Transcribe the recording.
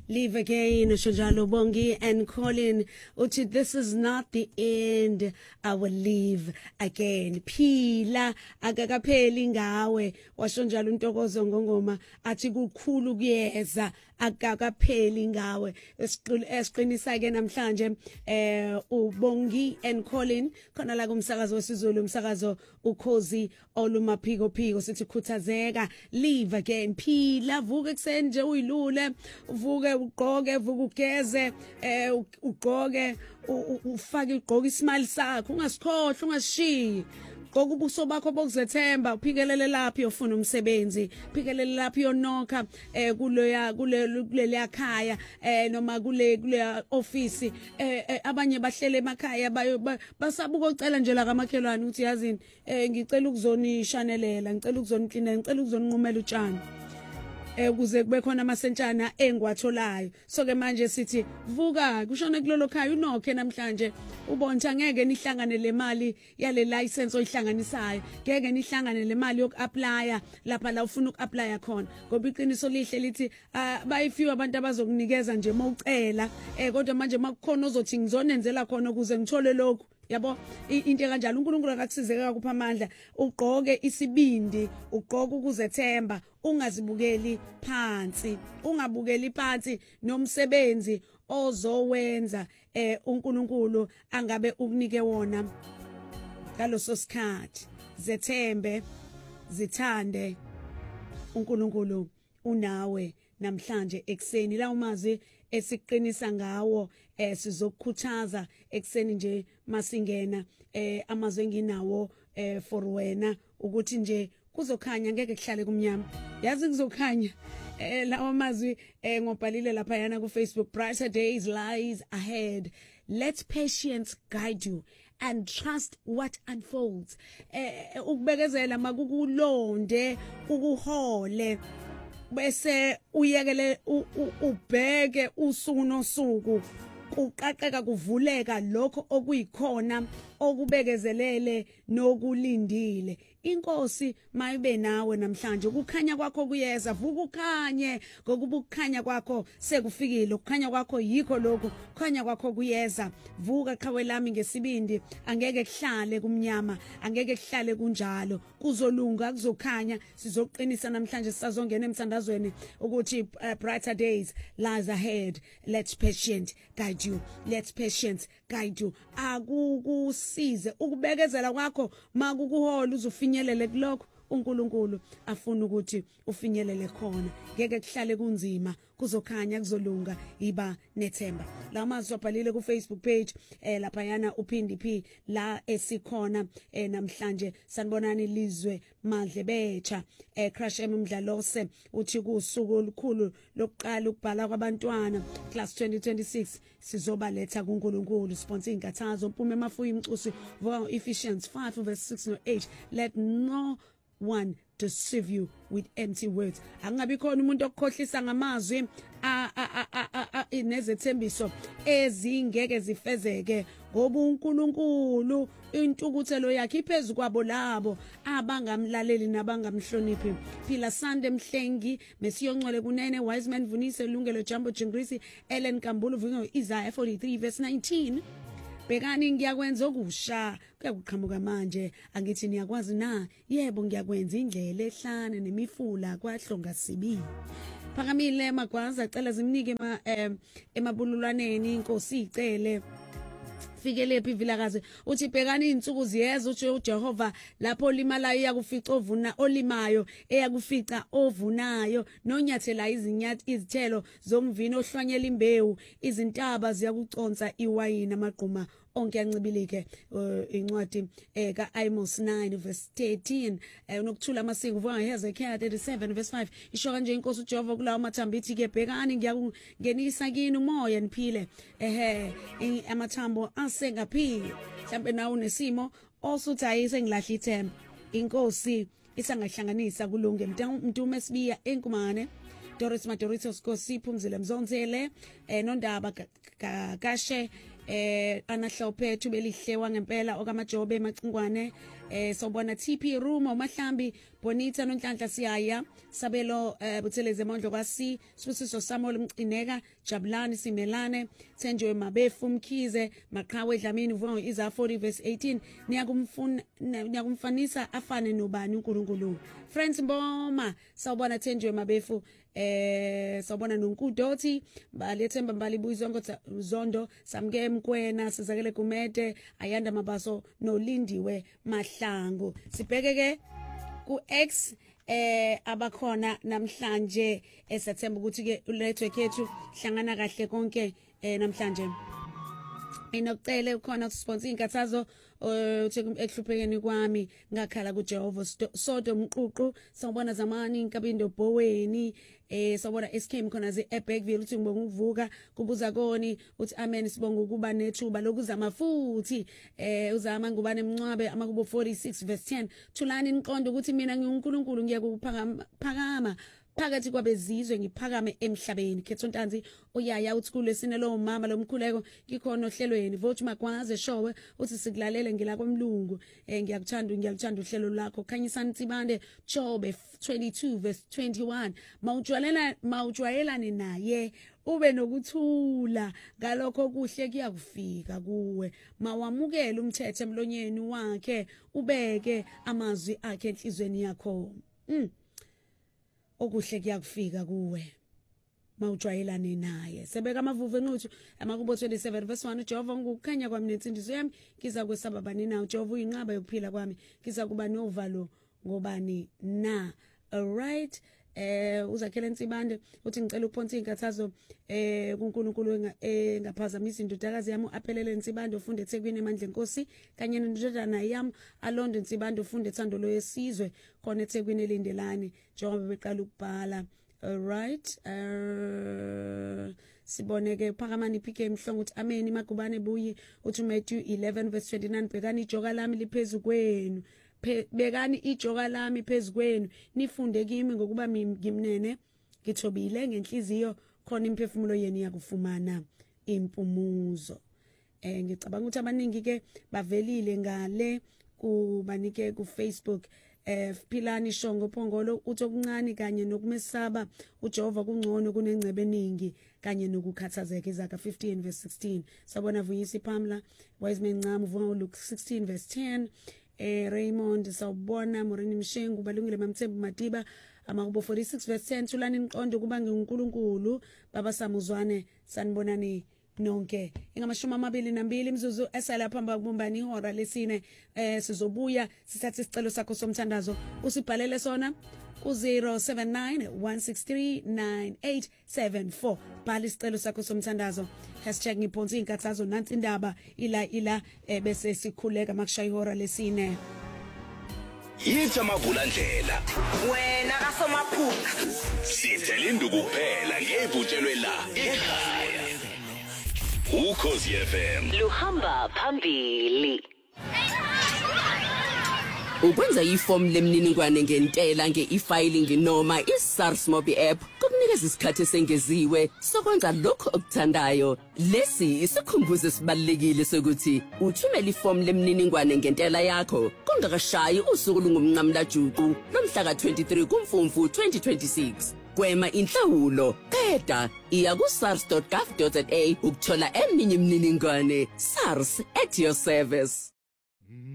Leave again, Shojalo Bongi and Colin. Uchi, this is not the end. I will leave again. Phila akakapheli ngawe. Washo njalo uNtokozo Ngongoma athi kukhulu kuyeza akakapheli ngawe. Esiqinisa ke namhlanje uBongi and Colin khona la kumsakazo wesiZulu umsakazo ukhozi olumaphiko phiko sithi khuthazeka. Leave again. Phila vuka ekseni nje uyilule uvuke ugqoke vuka ugeze ugqoke ufake ugqoke ismile sakho ungasikhohlwa ungashiyi gqoka ubuso bakho bokuzethemba uphikelele lapho uyofuna umsebenzi phikelele lapho uyonokha kuleli khaya noma kule office abanye bahlele emakhaya basabuka ucela nje la kamakhelwane ukuthi yazini ngicela ukuzonishanelela ngicela ukuzoniklina ngicela ukuzonqumela utshani ukuze kube khona amasentshana engwatholayo so ke manje sithi vuka kushone kulolo khaya unokhe namhlanje uboncha angeke nihlangane le mali yale license oyihlanganisayo ngeke nihlangane le mali yokuapply lapha la ufuna ukuapply khona ngoba iqiniso lihle lithi bayifiwa abantu abazokunikeza nje mawucela kodwa manje makukhona ozothi ngizonenzela khona ukuze ngithole lokho yabo into kanjalo uNkulunkulu akakusizeke akupha amandla ugqoke isibindi ugqoka ukuzethemba ungazibukeli phansi ungabukeli phansi nomsebenzi ozowenza uNkulunkulu angabe ukunike wona ngaloso sikhathi zethembe zithande uNkulunkulu unawe namhlanje ekseni la umazi esiqinisa ngawo sizokukhuthaza ekseni nje masingena amazwe nginawo for wena ukuthi nje kuzokhanya ngeke kuhlale kumnyama yazi kuzokhanya lawa mazwi ngobhalile lapha yana ku Facebook brighter days lies ahead let patience guide you and trust what unfolds ukubekezela makukulonde ukuhole bese uyekele ubheke usuku nosuku kuqaqeka kuvuleka lokho okuyikhona okubekezelele nokulindile inkosi mayibe nawe namhlanje ukukhanya kwakho kuyeza vuka ukhanye ngokuba ukukhanya kwakho sekufikile ukukhanya kwakho yikho lokho ukukhanya kwakho kuyeza vuka qhawe lami ngesibindi angeke kuhlale kumnyama angeke kuhlale kunjalo kuzolunga kuzokhanya sizoqinisa namhlanje sisazongena emthandazweni ukuthi brighter days lies ahead let's patient guide you let's patience guide you akukusize ukubekezela kwakho makukuhola uzufinyelele kulokho uNkulunkulu afuna ukuthi ufinyelele khona ngeke kuhlale kunzima kuzokhanya kuzolunga iba nethemba la mazwi abhalile ku Facebook page lapha yana uphindi P la esikhona namhlanje sanibonani lizwe madle becha crash emidlalose uthi kusuku olukhulu lokuqala ukubhala kwabantwana class 2026 sizobaletha kuNkulunkulu sponsor inkathazo mpuma emafuya imcusi Ephesians 5:6 no 8 let no one deceive you with empty words angabi khona umuntu okukhohlisa ngamazwi inezethembiso ezingeke zifezeke ngoba uNkulunkulu intukuthelo yakhe iphezulu kwabo labo abangamlaleli nabangamhloniphi phila Sande Mhlengi mesiyongcwele kunene Wiseman Vunise Lungelo Jambo Jingrisi Ellen Kambulu vuka Isaiah 43:19 Bekani ngiyakwenza okusha kuyakuqhamuka manje angithi niyakwazi na yebo ngiyakwenza indlela ehlane nemifula kwahlonga sibi Phakamile Magwaza acela zimnike emabululwaneni inkosi icele fikelele ivilakazi uthi bhekani insuku ziyeza uthi uJehova lapho olimalayo iyakufica ovuna olimayo eyakufica ovunayo nonyathela izithelo zomvino ohlwanyela imbewu izintaba ziyakuconsa iwayini amaqhuma onke yancibilike incwadi kaAmos 9:13 unokuthula amasiko vuka Hezekiah 37:5 isho kanje inkosi uJehova kulawo mathambo ithi ke bhekani ngiyakungenisa kini umoya niphile amathambo asengaphili mhlambe nawe unesimo osuthi ayise ngilahla ithemba inkosi isangahlanganisa kulunge mntume esibiya enkumane Doris Madoritos Kosi Phumzile Mzonzele nondaba kashe anahlophethu belihle wangempela okamajobe emacingwane sobona TP Rumo Mahlambi Bonita Nonhlanhla Siyaya Sabelo Butheleze Mondlo kwasi Sibusiso Samuel Mcineka Jabulani Simelane Thenjiwe Mabefu Mkhize Maqhawe Dlamini Vuka Iza 40 verse 18 niyakumfanisa afane nobani uNkulunkulu Friends Mboma sawubona Thenjiwe Mabefu sawubona noNkudoti balethemba Mbalibuyizongo Zondo Samke Mkwena Sizakele Gumede Ayanda Mabaso noLindiwe Mahlangu sibheke ke ku X abakhona namhlanje esathemba ukuthi ke ulethwe kethu hlangana kahle konke namhlanje Inokucele ukhona ukusponsor inkathazo ekuhluphekeni kwami ngakhala kuJehova Sodo Mququ sawubona zamani Nkabindo Boweni sawubona SK khona ze eBackville uthi ngibonga ukuvuka kubuza koni uthi amen sibonga ukuba nethuba lokuzama futhi uzama ngubane Mncwabe amakubo 46 verse 10 thulani inqondo ukuthi mina ngiuNkulunkulu ngiyakuphakama phakathi kwabezizwe ngiphakame emhlabeni Khetho Ntanzi uyaya uthi kulesine lo mama lomkhuleko ngikhona ohlelweni vote Magwaze Showe uthi sikulalele ngila kwemlungu ngiyakuthanda uhlelo lakho Khanyisani Tsibande Jobe 22 verse 21 mawujwayelane naye ube nokuthula ngalokho kuhle kuyakufika kuwe mawamukele umthetho emlonyeni wakhe ubeke amazwi akhe enhlizweni yakho okuhle kuyakufika kuwe mawujwayelane naye sebeka amavuvu enquthu amakubo 27 verse 1 Jehova ngukukhanya kwami nensindiso yami ngiza kwesaba bani na Jehova uyinqaba yokuphila kwami ngiza kuba novalo ngobani na alright uzakhela Nsibande uthi ngicela ukuphonsa inkathazo kuNkulunkulu engaphazamisa indodakazi yami aphelele Nsibande ufunde eThekwini emandla enkosi kanye nendodana yami Alondo Nsibande ufunde ethando loyesizwe khona eThekwini elindelani njengoba beqala ukubhala alright siboneke Phakamani PK Mhlongo uthi amen Magubane Buyi uthi Matthew 11 verse 29 bhekani ijoka lami liphezulu kwenu bekani ijoka lami phezukwenu nifunde kimi ngokuba ngimnene ngithobile ngenhliziyo khona imphefumulo yeni yakufumana impumuzo ngicabanga ukuthi abaningi ke bavelile ngale kubanike ku Facebook Philani Shongo Phongolo uthi okuncane kanye nokumesaba uJehova kungcono kunengcebe eningi kanye nokukhathazeka Izakha 15 verse 16 sabona Vuyisi Pamela Wiseman Ncamo vuka Luke 16 verse 10 Raymond sawubona Morini Mshengu balungile Mamthembu Madiba amakubo 46 verse 10 thulani inqondo kuba ngiuNkulunkulu baba samuzwane sanibonani nonke ingamashumi 22 imizuzu esala phamba kubumbani ihora lesine sizobuya sithathe isicelo sakho somthandazo usibhalele sona ku0791639874 bhala isicelo sakho somthandazo #ngiphonsa inkathazo nansi indaba ila bese sikhuleka makushaya ihora lesine Yitha Mavulandlela wena kasomaphupha sithela induku kuphela ngevutshelwe la ekhaya Ukhozi FM luhamba phambili Ukwenza iform lemniningwane ngentela nge-e-filing noma i-SARS mobile app kukunikeza isikhathi esengeziwe sokwenza lokho okuthandayo. Lesi isikhumbuzo esibalekile sokuthi uthumela iform lemniningwane ngentela yakho kungakashayi usuku lungumncamla juqu lomhla ka-23 kuMfumfu 2026. Gwema inhlawulo qeda iya ku sars.gov.za ukuthola eminye imininingwane. SARS at your service.